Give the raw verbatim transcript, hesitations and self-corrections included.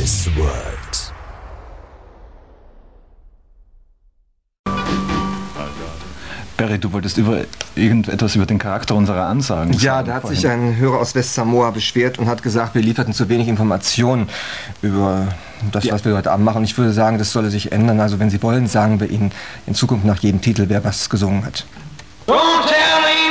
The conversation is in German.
This World. Barry, du wolltest über irgendetwas über den Charakter unserer Ansagen sagen. Ja, da hat sich ein Hörer aus West-Samoa beschwert und hat gesagt, wir lieferten zu wenig Informationen über das, ja. was wir heute Abend machen. Und ich würde sagen, das solle sich ändern. Also wenn Sie wollen, sagen wir Ihnen in Zukunft nach jedem Titel, wer was gesungen hat. Don't tell me